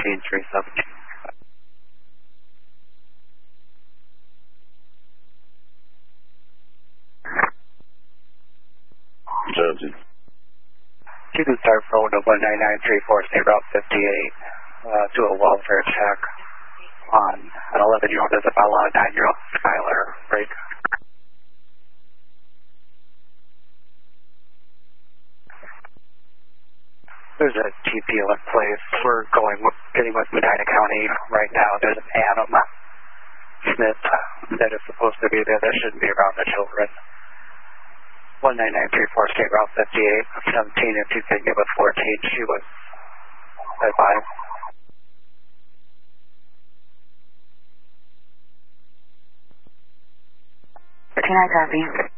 14317. Jonesy. You can start phone to 19934, state route 58, do a welfare check on an 11-year-old Isabella, a 9-year-old Skylar. Break. There's a TPO in place. We're getting with Medina County right now. There's an Adam Smith that is supposed to be there that shouldn't be around the children. 19934, state route 58, 17, if you can give us 14, she was at 5. 14, I copy.